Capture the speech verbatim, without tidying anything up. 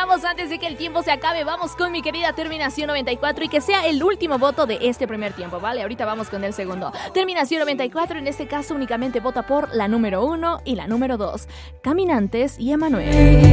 vamos antes de que el tiempo se acabe. Vamos con mi querida Terminación noventa y cuatro y que sea el último voto de este primer tiempo, ¿vale? Ahorita vamos con el segundo. Terminación noventa y cuatro, en este caso únicamente vota por la número uno y la número dos, Caminantes y Emanuel.